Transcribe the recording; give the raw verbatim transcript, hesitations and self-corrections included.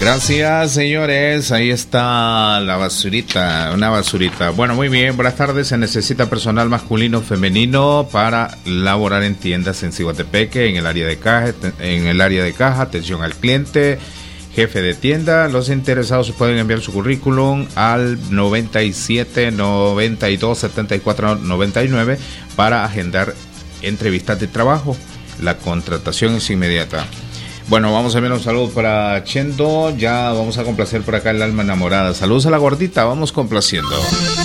Gracias, señores. Ahí está la basurita, una basurita. Bueno, muy bien. Buenas tardes. Se necesita personal masculino o femenino para laborar en tiendas en Ciguatepeque, en el área de caja, en el área de caja, atención al cliente, jefe de tienda. Los interesados pueden enviar su currículum al noventa y siete, noventa y dos, setenta y cuatro, noventa y nueve para agendar entrevistas de trabajo. La contratación es inmediata. Bueno, vamos a enviar un saludo para Chendo. Ya vamos a complacer por acá el alma enamorada. Saludos a la gordita, vamos complaciendo.